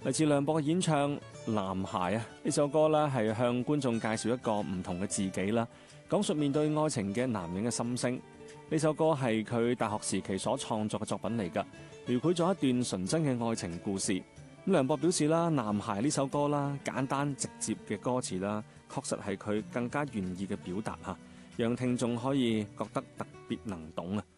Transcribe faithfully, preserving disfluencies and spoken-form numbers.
嚟自梁博嘅演唱《男孩》啊，呢首歌呢係向觀眾介紹一個唔同嘅自己啦，講述面對愛情嘅男人嘅心聲。呢首歌係佢大學時期所創作嘅作品嚟㗎，描繪咗一段純真嘅愛情故事。咁梁博表示啦，《男孩》呢首歌啦，簡單直接嘅歌詞啦，確實係佢更加願意嘅表達嚇，讓聽眾可以覺得特別能懂啊。